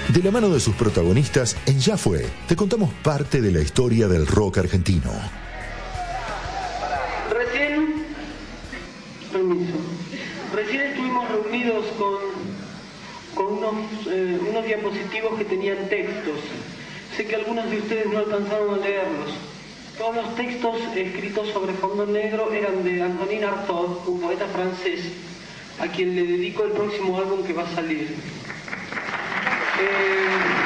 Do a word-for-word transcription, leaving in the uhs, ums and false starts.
De la mano de sus protagonistas, en Ya Fue, te contamos parte de la historia del rock argentino. Recién, permiso, recién estuvimos reunidos con, con unos, eh, unos diapositivos que tenían textos. Sé que algunos de ustedes no alcanzaron a leerlos. Todos los textos escritos sobre fondo negro eran de Antonin Artaud, un poeta francés, a quien le dedico el próximo álbum que va a salir. Eh,